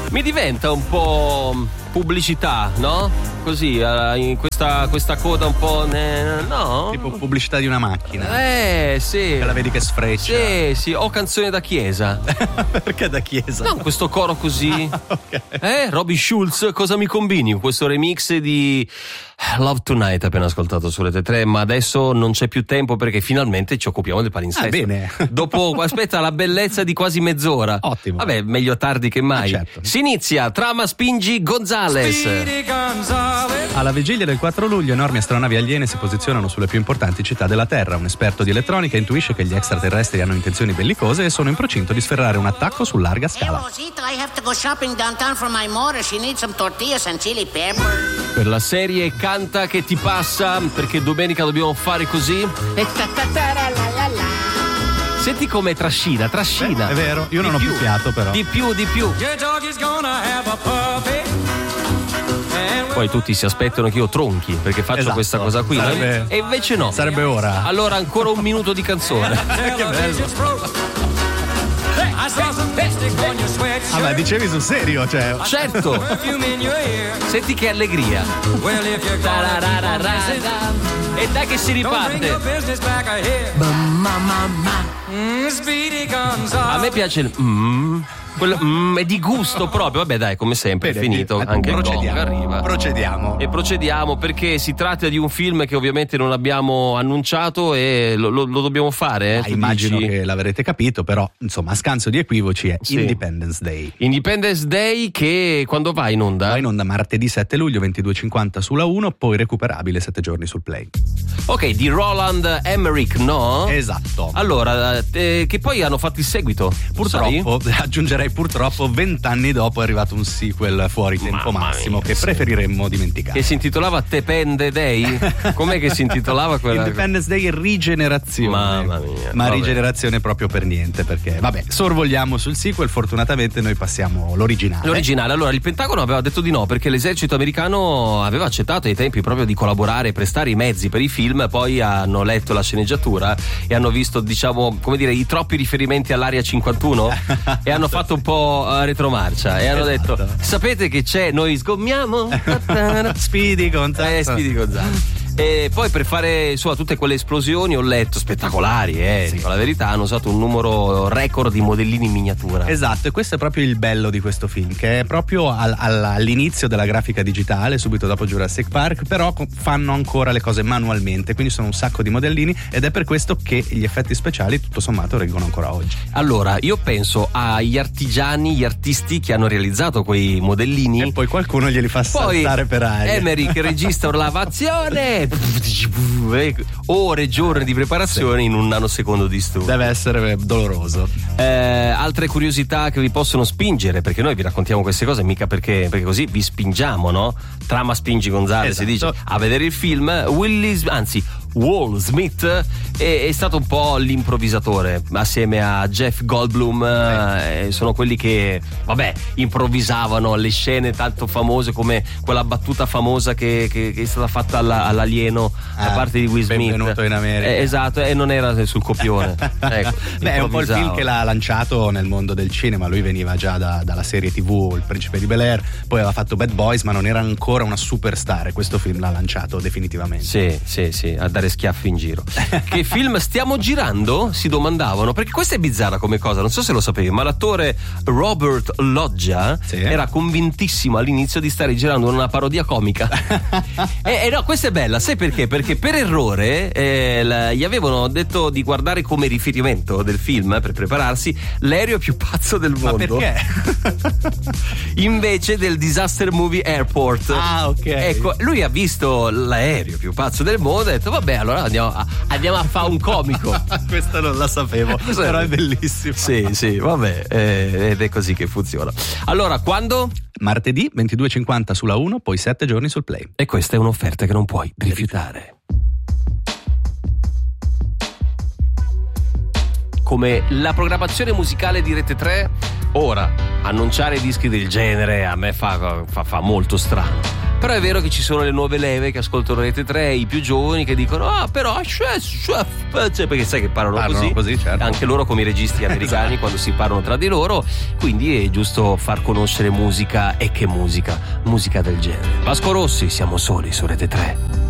Mi diventa un po' pubblicità, no? Così, in questa coda un po'. No? Tipo pubblicità di una macchina. Sì. Che la vedi che sfreccia. Sì, o canzone da chiesa. Perché da chiesa? No, questo coro così. Ok. Robbie Schulz, cosa mi combini? Questo remix di Love Tonight appena ascoltato su Rete 3, ma adesso non c'è più tempo perché finalmente ci occupiamo del palinsesto. Bene. Dopo, aspetta, la bellezza di quasi mezz'ora. Ottimo. Vabbè, meglio tardi che mai. Certo. Si inizia, trama Spingi Gonzales. Alla vigilia del 4 luglio enormi astronavi aliene si posizionano sulle più importanti città della Terra. Un esperto di elettronica intuisce che gli extraterrestri hanno intenzioni bellicose e sono in procinto di sferrare un attacco su larga scala. Rosita, I have to go shopping downtown for my mother. She needs some tortillas and chili pepper. Per la serie Canta che ti passa, perché domenica dobbiamo fare così. Senti come trascina. È vero, io non ho più fiato però. Di più. Poi tutti si aspettano che io tronchi perché faccio Esatto. questa cosa qui, no? Sarebbe- E invece no. Sarebbe ora. Allora ancora un minuto di canzone. Che bello. Ah, ma dicevi sul serio, cioè. Certo. Senti che allegria. E dai che si riparte. A me piace il quello è di gusto proprio. Vabbè dai, come sempre, è finito. Anche il gong arriva. Procediamo perché si tratta di un film che ovviamente non abbiamo annunciato e lo dobbiamo fare. Immagino che l'avrete capito, però insomma a scanso di equivoci è Sì. Independence Day. Independence Day che quando va in onda? Va in onda martedì 7 luglio 22:50 sulla 1, poi recuperabile 7 giorni sul Play. Ok, di Roland Emmerich, no? Esatto. Allora, che poi hanno fatto il seguito. Purtroppo, aggiungerei purtroppo, 20 anni dopo è arrivato un sequel fuori tempo Mamma massimo mia, che sì. preferiremmo dimenticare. Che si intitolava Tepende Day? Com'è che si intitolava quella? Independence Day Rigenerazione. Mamma mia. Ma vabbè. rigenerazione proprio per niente, perché vabbè, sorvoliamo sul sequel, fortunatamente noi passiamo l'originale. L'originale, allora il Pentagono aveva detto di no perché l'esercito americano aveva accettato ai tempi proprio di collaborare e prestare i mezzi per i film, poi hanno letto la sceneggiatura e hanno visto, diciamo, come dire, i troppi riferimenti all'Area 51 e hanno fatto un po' retromarcia e hanno detto: sapete che c'è, noi sgommiamo Speedy Gonzales. Speedy Gonzales. E poi per fare insomma tutte quelle esplosioni ho letto spettacolari, Sì. dico la verità, hanno usato un numero record di modellini in miniatura. Esatto, e questo è proprio il bello di questo film, che è proprio all'inizio della grafica digitale, subito dopo Jurassic Park, però fanno ancora le cose manualmente, quindi sono un sacco di modellini ed è per questo che gli effetti speciali tutto sommato reggono ancora oggi. Allora, io penso agli artigiani, gli artisti che hanno realizzato quei modellini. E poi qualcuno glieli fa saltare per aria. Emmerich che registra una lavazione, ore e giorni di preparazione in un nanosecondo di studio. Deve essere doloroso. Altre curiosità che vi possono spingere, perché noi vi raccontiamo queste cose mica perché così vi spingiamo, no? Trama Spingi Gonzales, Esatto. si dice, a vedere il film. Will Smith è stato un po' l'improvvisatore assieme a Jeff Goldblum. Sono quelli che improvvisavano le scene tanto famose come quella battuta famosa che è stata fatta all'alieno da parte di Will Smith. Benvenuto in America. Esatto, e non era sul copione. Ecco, Beh, è un po' il film che l'ha lanciato nel mondo del cinema. Lui veniva già dalla serie TV Il Principe di Bel-Air, poi aveva fatto Bad Boys, ma non era ancora una superstar, e questo film l'ha lanciato definitivamente. Sì, a dare schiaffi in giro. Che film stiamo girando? Si domandavano, perché questa è bizzarra come cosa, non so se lo sapevi, ma l'attore Robert Loggia era convintissimo all'inizio di stare girando una parodia comica. No, questa è bella, sai perché? Perché per errore gli avevano detto di guardare come riferimento del film per prepararsi l'aereo più pazzo del mondo. Ma perché? Invece del Disaster Movie Airport. Ah, ok. Ecco, lui ha visto l'aereo più pazzo del mondo e ha detto vabbè, allora andiamo a fare un comico. Questa non la sapevo, però è bellissimo. Sì, vabbè, ed è così che funziona. Allora, quando? Martedì 22:50 sulla 1, poi 7 giorni sul Play. E questa è un'offerta che non puoi rifiutare. Come la programmazione musicale di Rete 3, ora annunciare dischi del genere a me fa molto strano. Però è vero che ci sono le nuove leve che ascoltano Rete 3, i più giovani che dicono però perché sai che parlano così, certo. Anche loro come i registi americani quando si parlano tra di loro, quindi è giusto far conoscere musica, e che musica del genere. Vasco Rossi, Siamo soli su Rete 3.